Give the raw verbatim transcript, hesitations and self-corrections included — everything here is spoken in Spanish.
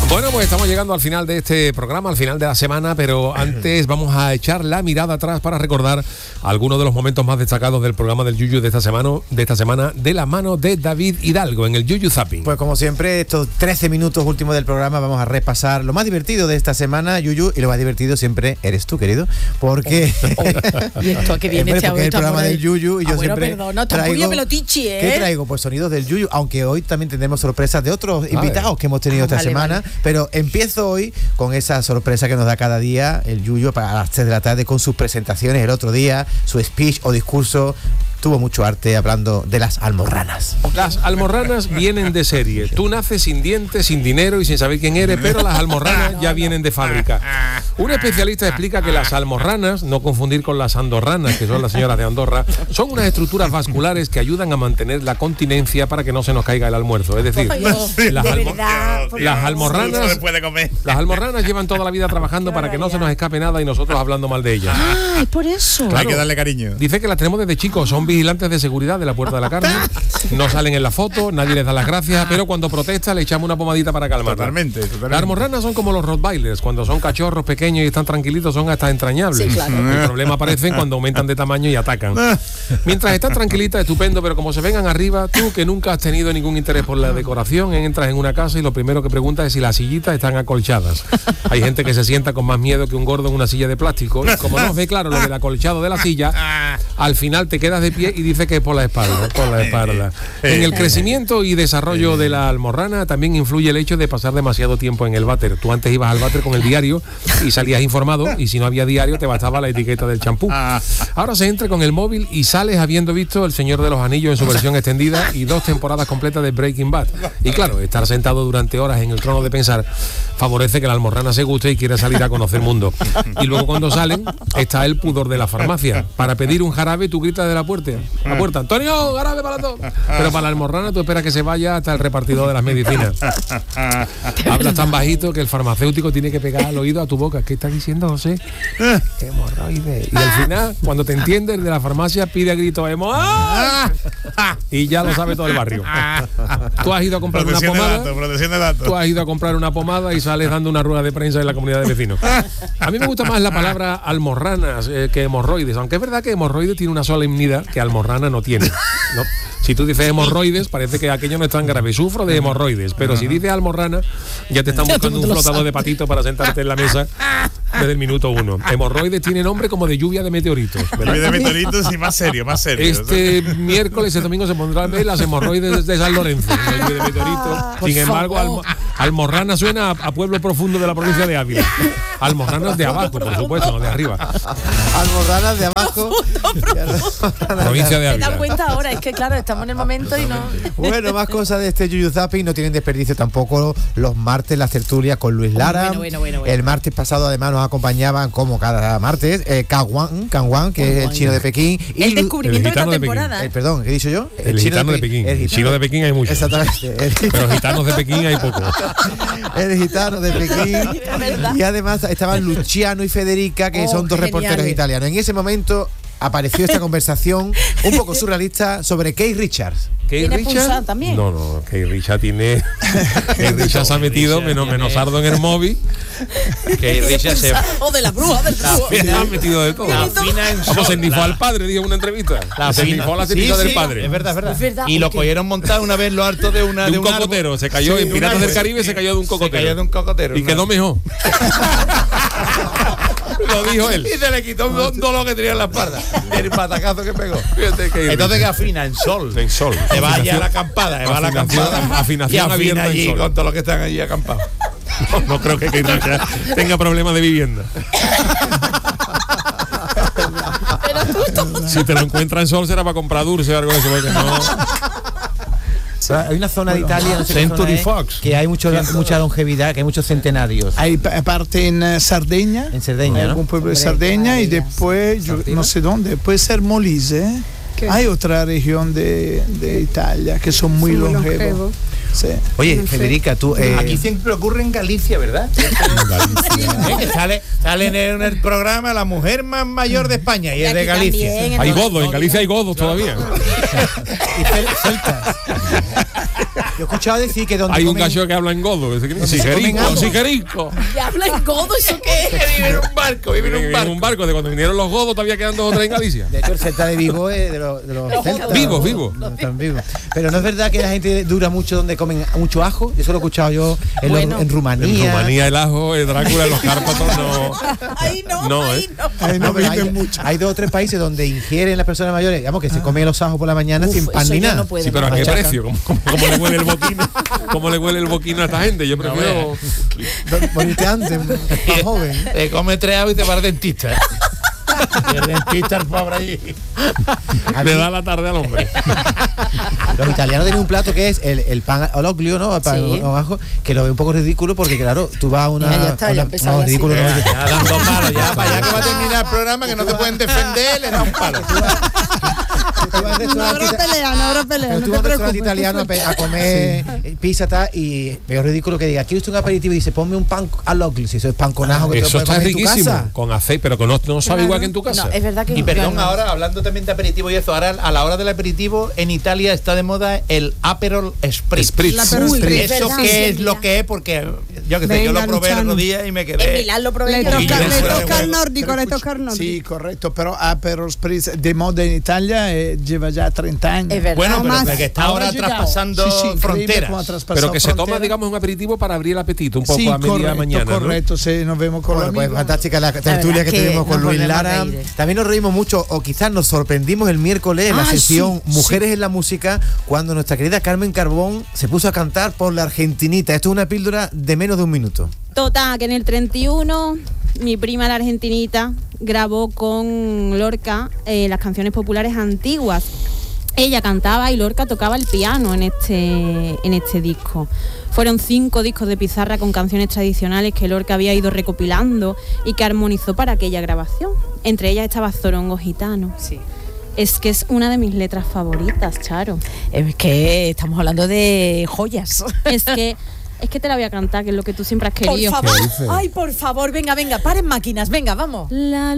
Bueno, pues estamos llegando al final de este programa, al final de la semana, pero antes vamos a echar la mirada atrás para recordar algunos de los momentos más destacados del programa del Yuyu de esta semana, de esta semana, de la mano de David Hidalgo en el Yuyu Zapping. Pues como siempre, estos trece minutos últimos del programa vamos a repasar lo más divertido de esta semana, Yuyu, y lo más divertido siempre eres tú, querido, porque oh, oh. ¿Y esto a qué viene? este es el programa del Yuyu y yo ah, bueno, siempre perdón, no, traigo, pelotichi, ¿eh? ¿qué traigo? Pues sonidos del Yuyu, aunque hoy también tendremos sorpresas de otros vale. invitados que hemos tenido esta vale, semana, vale. pero empiezo hoy con esa sorpresa que nos da cada día el Yuyu para las tres de la tarde con sus presentaciones el otro día, su speech o discurso. Tuvo mucho arte hablando de las almorranas. Las almorranas vienen de serie. Tú naces sin dientes, sin dinero y sin saber quién eres, pero las almorranas ya vienen de fábrica. Un especialista explica que las almorranas, no confundir con las andorranas, que son las señoras de Andorra, son unas estructuras vasculares que ayudan a mantener la continencia para que no se nos caiga el almuerzo. Es decir, las, almo las almorranas las almorranas llevan toda la vida trabajando para que no se nos escape nada y nosotros hablando mal de ellas. Ah, por eso. Claro. Hay que darle cariño. Dice que las tenemos desde chicos, son vigilantes de seguridad de la Puerta de la Carne, no salen en la foto, nadie les da las gracias, pero cuando protesta le echamos una pomadita para calmar. Totalmente, totalmente. Las almorranas son como los rottweilers, cuando son cachorros pequeños y están tranquilitos son hasta entrañables. Sí, claro. El problema aparece cuando aumentan de tamaño y atacan. Mientras están tranquilitas, estupendo, pero como se vengan arriba, tú que nunca has tenido ningún interés por la decoración, entras en una casa y lo primero que preguntas es si las sillitas están acolchadas. Hay gente que se sienta con más miedo que un gordo en una silla de plástico y como no ve claro lo del acolchado de la silla, al final te quedas de pie y dice que es por la espalda, por la espalda. En el crecimiento y desarrollo de la almorrana también influye el hecho de pasar demasiado tiempo en el váter. Tú antes ibas al váter con el diario y salías informado, y si no había diario te bastaba la etiqueta del champú. Ahora se entra con el móvil y sales habiendo visto El Señor de los Anillos en su versión extendida y dos temporadas completas de Breaking Bad. Y claro, estar sentado durante horas en el trono de pensar favorece que la almorrana se guste y quiera salir a conocer mundo. Y luego cuando salen está el pudor de la farmacia. Para pedir un jarabe tú gritas de la puerta, la puerta, Antonio, jarabe para todos. Pero para la almorrana tú esperas que se vaya hasta el repartidor de las medicinas. Hablas tan bajito que el farmacéutico tiene que pegar al oído a tu boca. ¿Qué está diciendo, José? Hemorroides. Y al final, cuando te entiendes, el de la farmacia pide a grito hemorroides. Y ya lo sabe todo el barrio. Tú has ido a comprar protección una pomada. De datos, protección de datos. Tú has ido a comprar una pomada y sales dando una rueda de prensa en la comunidad de vecinos. A mí me gusta más la palabra almorranas eh, que hemorroides, aunque es verdad que hemorroides tiene una solemnidad que almorrana no tiene, ¿no? Si tú dices hemorroides, parece que aquello no es tan grave. Sufro de hemorroides, pero si dices almorrana, ya te están buscando un flotador de patito para sentarte en la mesa desde el minuto uno. Hemorroides tiene nombre como de lluvia de meteoritos, ¿verdad? Lluvia de meteoritos y más serio, más serio. Este miércoles, el domingo se pondrán las hemorroides de San Lorenzo, la lluvia de meteoritos. Sin embargo, almo, almorrana suena a, a pueblo profundo de la provincia de Ávila. Almorranas de abajo, por supuesto, no de arriba. Almorranas de abajo. Provincia de Me Ávila. he dado cuenta ahora, es que claro, estamos en el momento y no. Bueno, más cosas de este Yuyu Zapping, no tienen desperdicio tampoco los martes, las tertulias con Luis Lara. Bueno, bueno, bueno, bueno. El martes pasado además nos acompañaban, como cada martes, eh, Kanwan, Kanwan, que es el chino de Pekín. Y el descubrimiento el de esta de temporada. Eh, perdón, ¿qué he dicho yo? El, el gitano de, de Pekín. El, el chino de Pekín hay muchos. Exactamente. El pero gitanos de Pekín hay pocos. El gitano de Pekín. Y además estaban Luciano y Federica, que oh, son dos geniales reporteros italianos. En ese momento apareció esta conversación un poco surrealista sobre Keith Richards. ¿Keith Richards? También? No, no, Keith Richards tiene. Keith Richards se ha metido menos menosardo en el móvil. Keith Richards se. O de la bruja, del brujo. Se ha metido de todo. La fina en Como se ennifó al padre, dijo en una entrevista. La se ennifó la cenita sí, del sí, padre. Es verdad, es verdad. Es verdad. Y lo cogieron montado una vez en lo alto de una de de un, un cocotero. árbol. Se cayó Sí, en Piratas del Caribe, se cayó de un cocotero. Se cayó de un cocotero. Y ¿no? quedó mejor. Lo dijo él. Y se le quitó un dolor que tenía en la espalda. El patacazo que pegó. Fíjate que entonces que afina en sol. En sol. Se va allá a la acampada, se va a la acampada. Afinación y afina allí en sol. con todos los que están allí acampados. No, no creo que Keith Richards tenga problemas de vivienda. Si te lo encuentras en sol será para comprar dulce o algo de eso, porque no. Hay una zona de Italia, no sé Century es, Fox, que hay mucho, mucha longevidad, que hay muchos centenarios. Hay parte en Sardegna, en Sardegna, ¿no? Un pueblo de Sardegna y después, yo no sé dónde, puede ser Molise. ¿eh? Hay otra región de, de Italia que son muy son longevos. longevos. Sí. Oye, no sé. Federica, tú... Eh... Aquí siempre ocurre en Galicia, ¿verdad? Galicia. sale, sale en el programa la mujer más mayor de España y, y es de Galicia. Hay godos, en Galicia hay godos todavía. Y celtas. he escuchado decir que donde Hay un comen- gallo que habla en godo. ese que- se comen Sigerisco, algo. sigerisco. ¿Y habla en godo? ¿Eso qué es? Vive en un barco, vive en un En barco. un barco de cuando vinieron los godos todavía quedan dos o tres en Galicia. De hecho, el Celta de Vigo es de los, de los celtas. Vivos, vivos. No, están vivos. Pero no es verdad que la gente dura mucho donde comen mucho ajo. Eso lo he escuchado yo en, los- Bueno. en Rumanía. En Rumanía el ajo, el Drácula, los Cárpatos no. Ahí no, No, ahí ¿eh? no. Ahí no No, pero hay, viven mucho. hay dos o tres países donde ingieren las personas mayores, digamos que se comen los ajos por la mañana Uf, sin pan eso ni yo nada. no puedo. Sí, pero ¿a qué Machaca. precio? ¿Cómo, cómo, cómo le huele el boquino? ¿Cómo le huele el boquino a esta gente? Yo prefiero. Ponerte antes, más joven. Te come tres avos y te va al dentista. Y el dentista, el pobre allí. Le da la tarde al hombre. Los italianos tienen un plato que es el, el pan al oglio, ¿no? El pan Sí. con ajo, que lo veo un poco ridículo porque, claro, tú vas a una. Ya, ya está, a ya una- empezaba no, así. ridículo no, Ya, ya dan dos palos, ya para allá que va a terminar el programa, que no te pueden defender, le da un palo. tú vas a un No restaurante habrá ita- pelea, no habrá pelea. pero No tú te vas a un restaurante preocupes. italiano a, pe- a comer eh, pizza tal, y veo ridículo que diga, ¿quieres un aperitivo? Y dice, ponme un pan al oglio. Si eso es pan con ajo que te lo Eso puedes está comer en tu riquísimo. casa. Con aceite, pero que no, no sabe Claro. igual que en tu casa. No, es verdad que Y perdón, claro. ahora hablando también de aperitivo y eso, ahora a la hora del aperitivo en Italia está de moda el Aperol Spritz. Spritz. La Aperol Uy, Spritz. es ¿Eso verdad, qué sí, es mira. lo que es? Porque yo que sé, yo Venga, lo probé el otro Luciano. día y me En quedé. Milán lo probé Le yo. Y toca, yo le fuera de toca al juego. nórdico, Pero le escucha- toca al nórdico. Sí, correcto, pero Aperol Spritz de moda en Italia eh, lleva ya treinta años. Es verdad. Bueno, No pero más. que- que está Ahora ahora ha llegado. traspasando Sí, sí, increíble fronteras. cómo ha traspasado Pero que se toma, fronteras. digamos, un aperitivo para abrir el apetito un poco Sí, a media correcto, mañana. ¿no? correcto, sí, nos vemos con Bueno, los pues amigos. fantástica la tertulia verdad que que tuvimos con nos Luis volvemos a Lara. reír. También nos reímos mucho, o quizás nos sorprendimos el miércoles en la Ah, sesión sí, Mujeres en la Música, cuando nuestra querida Carmen Carbón se puso a cantar por la Argentinita. Esto es una píldora de menos de un minuto. Total, que en el treinta y uno mi prima la argentinita grabó con Lorca eh, las canciones populares antiguas. Ella cantaba y Lorca tocaba el piano en este, en este disco. Fueron cinco discos de pizarra con canciones tradicionales que Lorca había ido recopilando y que armonizó para aquella grabación. Entre ellas estaba Zorongo Gitano. Sí. Es que es una de mis letras favoritas, Charo. Es que estamos hablando de joyas. Es que, es que te la voy a cantar, que es lo que tú siempre has Por querido. favor. ¿Qué dices? Ay, por favor, venga, venga, paren máquinas, venga, vamos. La